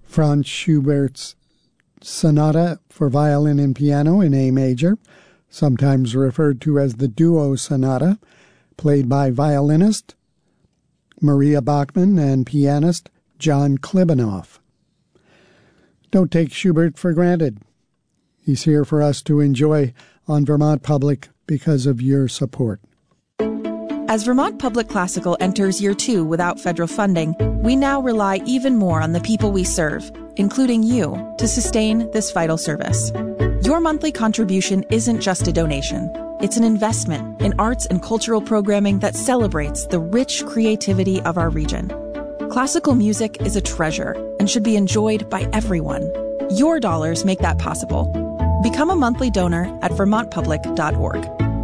Franz Schubert's Sonata for Violin and Piano in A major, sometimes referred to as the Duo Sonata, played by violinist Maria Bachmann and pianist John Klibanoff. Don't take Schubert for granted. He's here for us to enjoy on Vermont Public because of your support. As Vermont Public Classical enters year 2 without federal funding, we now rely even more on the people we serve, including you, to sustain this vital service. Your monthly contribution isn't just a donation. It's an investment in arts and cultural programming that celebrates the rich creativity of our region. Classical music is a treasure and should be enjoyed by everyone. Your dollars make that possible. Become a monthly donor at vermontpublic.org.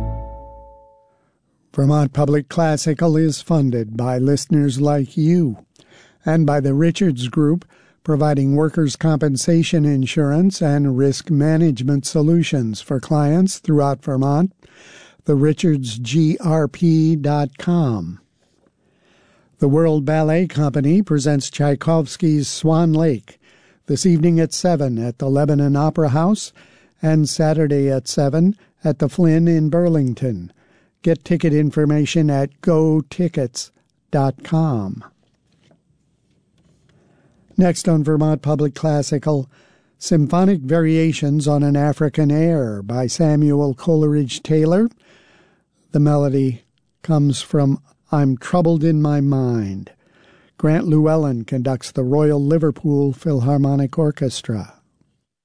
Vermont Public Classical is funded by listeners like you and by the Richards Group, providing workers' compensation insurance and risk management solutions for clients throughout Vermont. TheRichardsGRP.com. The World Ballet Company presents Tchaikovsky's Swan Lake this evening at 7 at the Lebanon Opera House and Saturday at 7 at the Flynn in Burlington. Get ticket information at gotickets.com. Next on Vermont Public Classical, Symphonic Variations on an African Air by Samuel Coleridge Taylor. The melody comes from I'm Troubled in My Mind. Grant Llewellyn conducts the Royal Liverpool Philharmonic Orchestra.